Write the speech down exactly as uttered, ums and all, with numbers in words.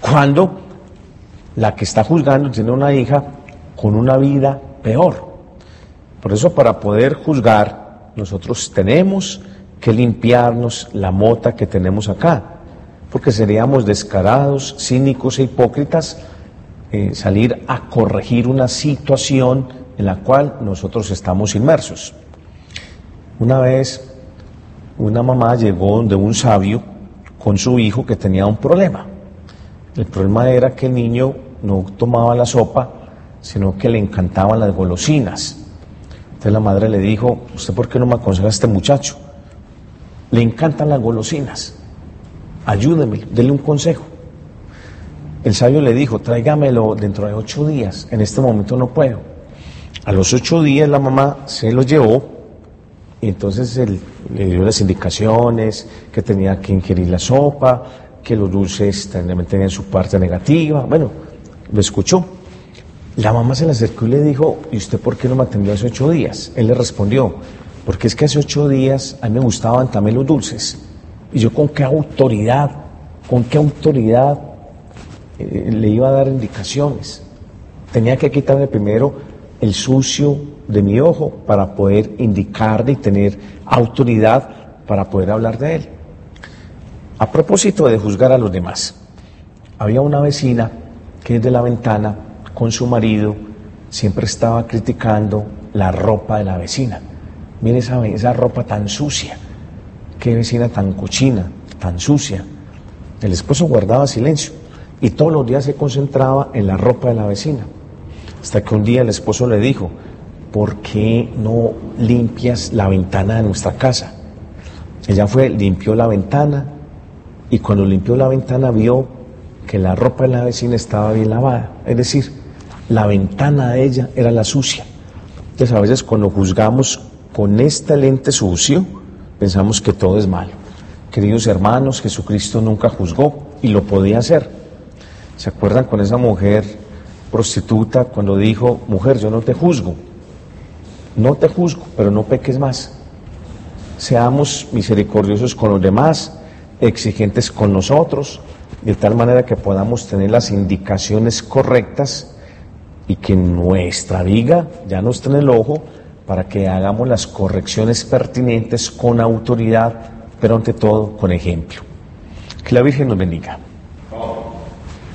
cuando la que está juzgando tiene una hija con una vida peor. Por eso, para poder juzgar, nosotros tenemos que limpiarnos la mota que tenemos acá, porque seríamos descarados, cínicos e hipócritas eh, salir a corregir una situación en la cual nosotros estamos inmersos. Una vez, una mamá llegó de un sabio con su hijo que tenía un problema. El problema era que el niño no tomaba la sopa, sino que le encantaban las golosinas. Entonces la madre le dijo: ¿usted por qué no me aconseja a este muchacho? Le encantan las golosinas, ayúdeme, dele un consejo. El sabio le dijo: tráigamelo dentro de ocho días, en este momento no puedo. A los ocho días la mamá se lo llevó y entonces él le dio las indicaciones, que tenía que ingerir la sopa, que los dulces también tenían su parte negativa. Bueno, lo escuchó. La mamá se le acercó y le dijo: ¿y usted por qué no me atendió hace ocho días? Él le respondió: porque es que hace ocho días a mí me gustaban también los dulces. Y yo con qué autoridad, con qué autoridad eh, le iba a dar indicaciones. Tenía que quitarle primero el sucio de mi ojo para poder indicarle y tener autoridad para poder hablar de él. A propósito de juzgar a los demás, había una vecina que desde la ventana con su marido siempre estaba criticando la ropa de la vecina. Mire esa, esa ropa tan sucia, qué vecina tan cochina, tan sucia. El esposo guardaba silencio y todos los días se concentraba en la ropa de la vecina. Hasta que un día el esposo le dijo: ¿por qué no limpias la ventana de nuestra casa? Ella fue, limpió la ventana y cuando limpió la ventana vio que la ropa de la vecina estaba bien lavada. Es decir, la ventana de ella era la sucia. Entonces a veces cuando juzgamos con este lente sucio, pensamos que todo es malo. Queridos hermanos, Jesucristo nunca juzgó y lo podía hacer. ¿Se acuerdan con esa mujer prostituta cuando dijo: mujer, yo no te juzgo, no te juzgo, pero no peques más? Seamos misericordiosos con los demás, exigentes con nosotros, de tal manera que podamos tener las indicaciones correctas y que nuestra viga ya no esté en el ojo, para que hagamos las correcciones pertinentes con autoridad, pero ante todo con ejemplo. Que la Virgen nos bendiga.